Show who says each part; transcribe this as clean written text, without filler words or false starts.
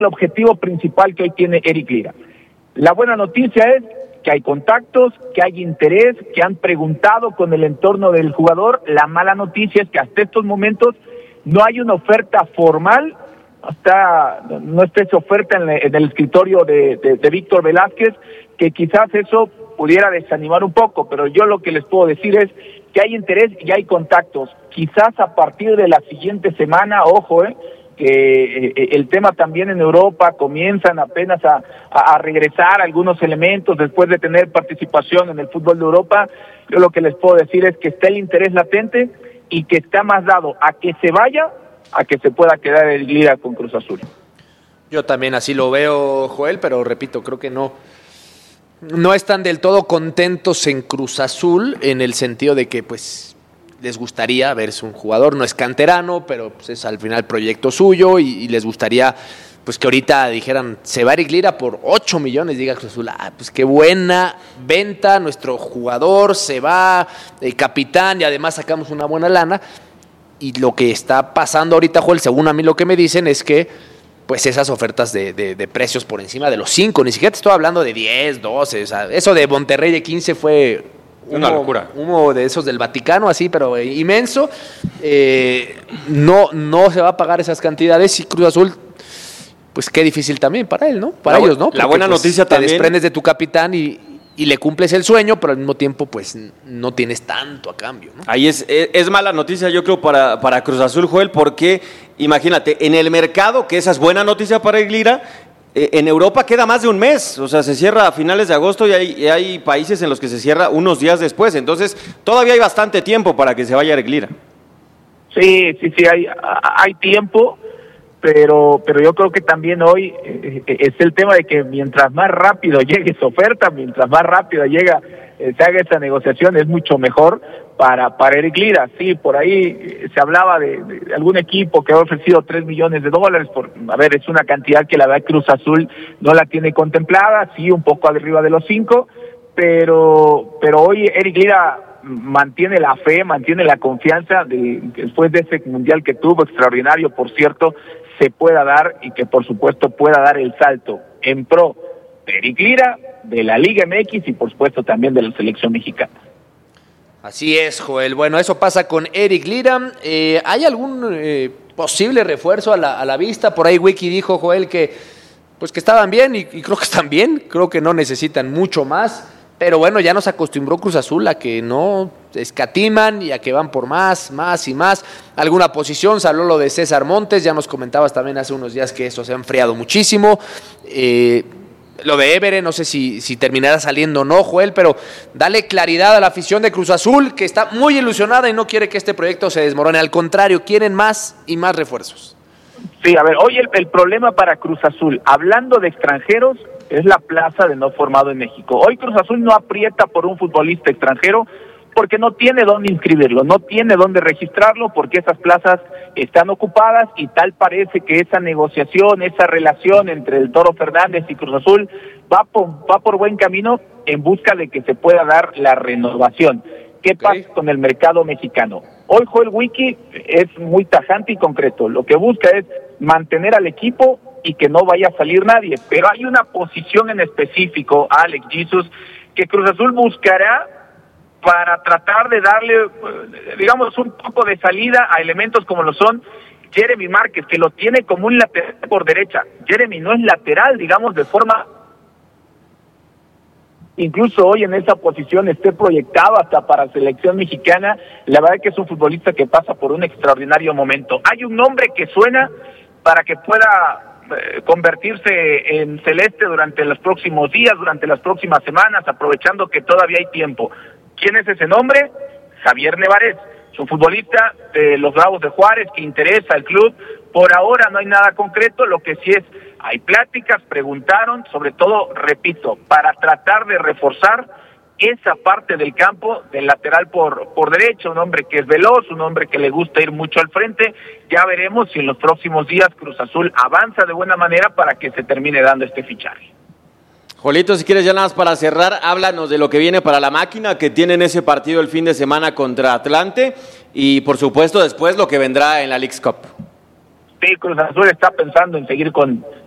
Speaker 1: el objetivo principal que hoy tiene Eric Lira. La buena noticia es que hay contactos, que hay interés, que han preguntado con el entorno del jugador. La mala noticia es que hasta estos momentos no hay una oferta formal, no está esa oferta en el escritorio de Víctor Velázquez, que quizás eso pudiera desanimar un poco, pero yo lo que les puedo decir es que hay interés y hay contactos. Quizás a partir de la siguiente semana, ojo, que el tema también en Europa comienzan apenas a regresar algunos elementos después de tener participación en el fútbol de Europa. Yo lo que les puedo decir es que está el interés latente y que está más dado a que se vaya a que se pueda quedar el Lira con Cruz Azul.
Speaker 2: Yo también así lo veo, Joel, pero repito, creo que no están del todo contentos en Cruz Azul, en el sentido de que pues les gustaría verse un jugador, no es canterano, pero pues es al final proyecto suyo y les gustaría pues que ahorita dijeran, se va Eric Lira por 8 millones, diga Cruz Azul, pues qué buena venta, nuestro jugador se va, el capitán, y además sacamos una buena lana. Y lo que está pasando ahorita, Joel, según a mí lo que me dicen es que pues esas ofertas de precios por encima de los 5, ni siquiera te estoy hablando de 10, 12, o sea, eso de Monterrey de 15 fue
Speaker 3: una locura.
Speaker 2: Uno de esos del Vaticano, así, pero inmenso. No se va a pagar esas cantidades y Cruz Azul, pues qué difícil también para él, ¿no? Para ellos, ¿no? Porque,
Speaker 3: la buena noticia
Speaker 2: te
Speaker 3: también.
Speaker 2: Te desprendes de tu capitán y le cumples el sueño, pero al mismo tiempo, pues, no tienes tanto a cambio, ¿no?
Speaker 3: Ahí es mala noticia, yo creo, para Cruz Azul, Joel, porque, imagínate, en el mercado, que esa es buena noticia para Eric Lira, en Europa queda más de un mes, o sea, se cierra a finales de agosto y hay países en los que se cierra unos días después, entonces todavía hay bastante tiempo para que se vaya Eric Lira.
Speaker 1: Sí, hay tiempo, pero yo creo que también hoy es el tema de que mientras más rápido llegue esa oferta, mientras más rápido se haga esa negociación, es mucho mejor para Eric Lira. Sí, por ahí se hablaba de algún equipo que ha ofrecido $3 millones, es una cantidad que la verdad Cruz Azul no la tiene contemplada, sí, un poco arriba de los 5, pero hoy Eric Lira mantiene la fe, mantiene la confianza después de ese mundial que tuvo, extraordinario, por cierto, se pueda dar y que por supuesto pueda dar el salto en pro de Eric Lira, de la Liga MX y por supuesto también de la selección mexicana.
Speaker 2: Así es, Joel. Bueno, eso pasa con Eric Lira. ¿Hay algún posible refuerzo a la vista? Por ahí Wiki dijo, Joel, que estaban bien y creo que están bien. Creo que no necesitan mucho más. Pero bueno, ya nos acostumbró Cruz Azul a que no escatiman y a que van por más y más. Alguna posición, se habló lo de César Montes, ya nos comentabas también hace unos días que eso se ha enfriado muchísimo. Lo de Évere, no sé si terminará saliendo o no, Joel, pero dale claridad a la afición de Cruz Azul, que está muy ilusionada y no quiere que este proyecto se desmorone. Al contrario, quieren más y más refuerzos.
Speaker 1: Sí, a ver, hoy el problema para Cruz Azul, hablando de extranjeros, es la plaza de no formado en México. Hoy Cruz Azul no aprieta por un futbolista extranjero porque no tiene dónde inscribirlo, no tiene dónde registrarlo porque esas plazas están ocupadas y tal parece que esa negociación, esa relación entre el Toro Fernández y Cruz Azul va por buen camino en busca de que se pueda dar la renovación. ¿Qué pasa con el mercado mexicano? Hoy Joel Wiki es muy tajante y concreto. Lo que busca es mantener al equipo y que no vaya a salir nadie. Pero hay una posición en específico, Alex Jesus, que Cruz Azul buscará para tratar de darle, digamos, un poco de salida a elementos como lo son Jeremy Márquez, que lo tiene como un lateral por derecha. Jeremy no es lateral, digamos, de forma... Incluso hoy en esa posición esté proyectado hasta para selección mexicana. La verdad que es un futbolista que pasa por un extraordinario momento. Hay un nombre que suena para que pueda convertirse en celeste durante los próximos días, durante las próximas semanas, aprovechando que todavía hay tiempo. ¿Quién es ese nombre? Javier Nevarez, es un futbolista de los Bravos de Juárez que interesa al club. Por ahora no hay nada concreto, lo que sí es, hay pláticas, preguntaron, sobre todo, repito, para tratar de reforzar esa parte del campo del lateral por derecha, un hombre que es veloz, un hombre que le gusta ir mucho al frente. Ya veremos si en los próximos días Cruz Azul avanza de buena manera para que se termine dando este fichaje.
Speaker 3: Jolito, si quieres ya nada más para cerrar, háblanos de lo que viene para la máquina, que tienen ese partido el fin de semana contra Atlante y por supuesto después lo que vendrá en la Leagues Cup.
Speaker 1: Sí, Cruz Azul está pensando en seguir con